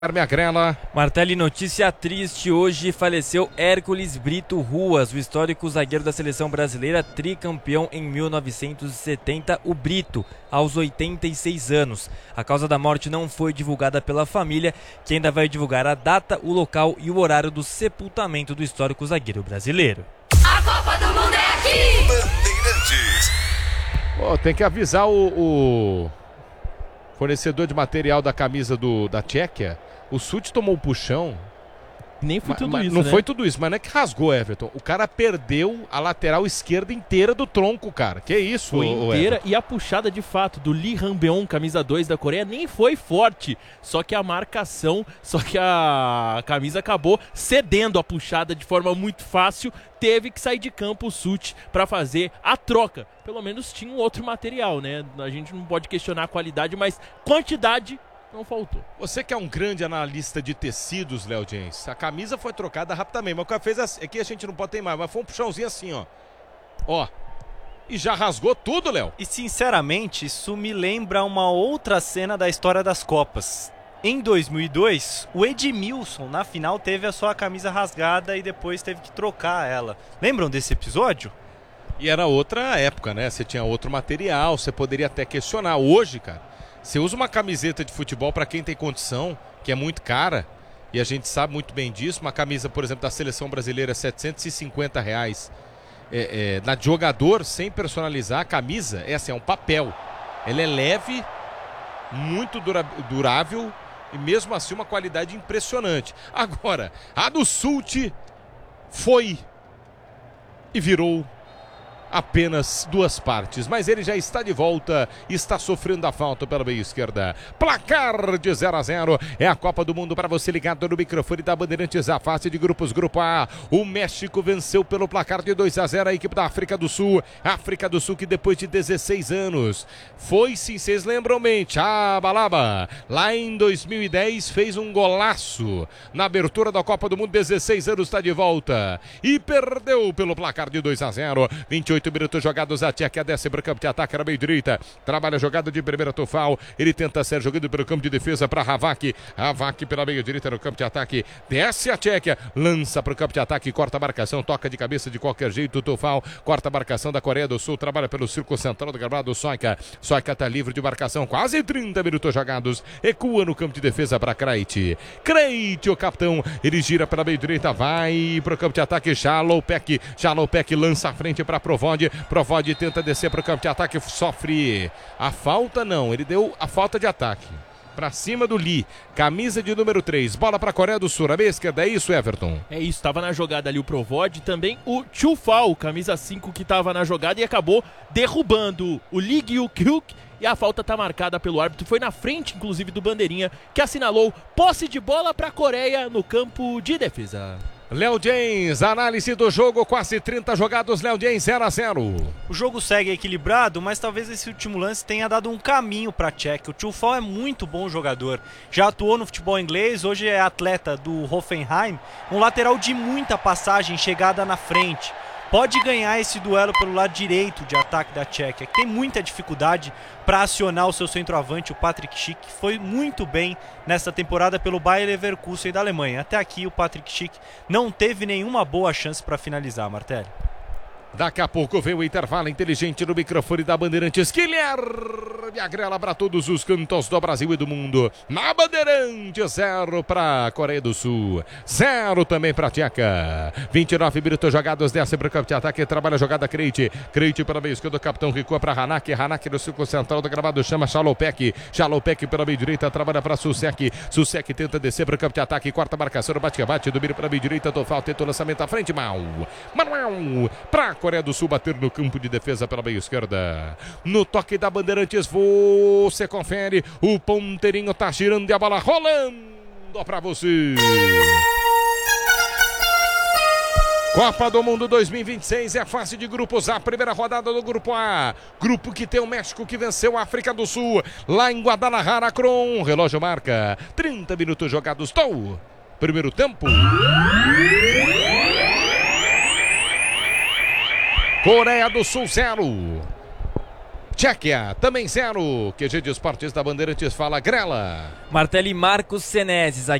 Magrela. Martelli, notícia triste, hoje faleceu Hércules Brito Ruas, o histórico zagueiro da seleção brasileira, tricampeão em 1970, o Brito, aos 86 anos. A causa da morte não foi divulgada pela família, que ainda vai divulgar a data, o local e o horário do sepultamento do histórico zagueiro brasileiro. A Copa do Mundo é aqui! Bandeirantes. Tem que avisar o fornecedor de material da camisa da Tchequia. O Sut tomou um puxão. Nem foi tudo isso, não né? foi tudo isso, mas não é que rasgou, Everton. O cara perdeu a lateral esquerda inteira do tronco, cara. Que isso, foi inteira. E a puxada de fato do Lee Han-beon, camisa 2 da Coreia, nem foi forte. Só que a marcação, a camisa acabou cedendo a puxada de forma muito fácil. Teve que sair de campo o Sut para fazer a troca. Pelo menos tinha um outro material, né? A gente não pode questionar a qualidade, mas quantidade não faltou. Você que é um grande analista de tecidos, Léo Jens, a camisa foi trocada rapidamente, mas o cara fez assim, aqui a gente não pode ter mais, mas foi um puxãozinho assim, ó. E já rasgou tudo, Léo. E sinceramente, isso me lembra uma outra cena da história das Copas. Em 2002, o Edmilson, na final, teve a sua camisa rasgada e depois teve que trocar ela. Lembram desse episódio? E era outra época, né? Você tinha outro material, você poderia até questionar. Hoje, cara, você usa uma camiseta de futebol para quem tem condição, que é muito cara, e a gente sabe muito bem disso. Uma camisa, por exemplo, da seleção brasileira, R$750. Na de jogador, sem personalizar, a camisa é um papel. Ela é leve, muito durável e mesmo assim uma qualidade impressionante. Agora, a do Sult foi e virou apenas duas partes, mas ele já está de volta, está sofrendo a falta pela meia esquerda. Placar de 0-0, é a Copa do Mundo para você ligado no microfone da Bandeirantes, a fase de grupos, grupo A. O México venceu pelo placar de 2-0 a equipe da África do Sul. África do Sul que depois de 16 anos foi, sim, vocês lembram bem, Tchabalaba, lá em 2010 fez um golaço na abertura da Copa do Mundo, 16 anos, está de volta e perdeu pelo placar de 2-0, 28 minutos jogados, a Tchequia desce para o campo de ataque na meia direita, trabalha a jogada de primeira Tufal, ele tenta ser jogado pelo campo de defesa para Havak pela meia direita no campo de ataque, desce a Tchequia, lança para o campo de ataque, corta a marcação, toca de cabeça de qualquer jeito, Tufal, corta a marcação da Coreia do Sul, trabalha pelo círculo central do gramado, Soika está livre de marcação, quase 30 minutos jogados, recua no campo de defesa para Krejci, o capitão, ele gira pela meia direita, vai para o campo de ataque, Jalopek lança a frente para Provode tenta descer para o campo de ataque, sofre a falta, não, ele deu a falta de ataque para cima do Lee, camisa de número 3, bola para a Coreia do Sul, a meia esquerda, é isso, Everton? É isso, estava na jogada ali o Provode, também o Tufal, camisa 5 que estava na jogada e acabou derrubando o Lee Gyuk, e a falta está marcada pelo árbitro, foi na frente inclusive do bandeirinha, que assinalou posse de bola para a Coreia no campo de defesa. Léo Jens, análise do jogo, quase 30 jogados, Léo Jens, 0-0. O jogo segue equilibrado, mas talvez esse último lance tenha dado um caminho para a Tchequia. O Tufal é muito bom jogador, já atuou no futebol inglês, hoje é atleta do Hoffenheim, um lateral de muita passagem, chegada na frente. Pode ganhar esse duelo pelo lado direito de ataque da Tchequia, que tem muita dificuldade para acionar o seu centroavante, o Patrick Schick, que foi muito bem nessa temporada pelo Bayer Leverkusen da Alemanha. Até aqui o Patrick Schick não teve nenhuma boa chance para finalizar, Martelli. Daqui a pouco vem o intervalo inteligente no microfone da Bandeirantes. Guilherme Agrela para todos os cantos do Brasil e do mundo. Na Bandeirantes, 0 para a Coreia do Sul, 0 também para a Tcheca. 29 minutos jogados, desce para o campo de ataque, trabalha a jogada Krejci pela meia esquerda, o capitão recua para Hanak no círculo central do gramado, chama Jalopek pela meia direita, trabalha para Susek tenta descer para o campo de ataque, corta a marcação, bate-rebate, domina pela meia direita, Tofal tenta o lançamento à frente, Manuel para Coreia do Sul bater no campo de defesa pela meia esquerda. No toque da Bandeirantes, você confere. O ponteirinho tá girando e a bola rolando pra você. Copa do Mundo 2026 é fase de grupos A, primeira rodada do grupo A. Grupo que tem o México que venceu a África do Sul lá em Guadalajara, Akron. Relógio marca 30 minutos jogados. Primeiro tempo. Coreia do Sul 0. Tchequia, também 0. QG de Esportes da Bandeirantes fala Grela. Martelli Marcos Senesi,